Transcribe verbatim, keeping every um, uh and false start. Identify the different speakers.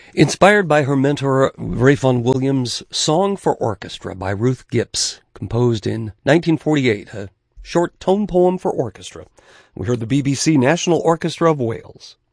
Speaker 1: Inspired by her mentor Ray Vaughan Williams' Song for Orchestra by Ruth Gipps, composed in nineteen forty-eight, a short tone poem for orchestra. We heard the B B C National Orchestra of Wales.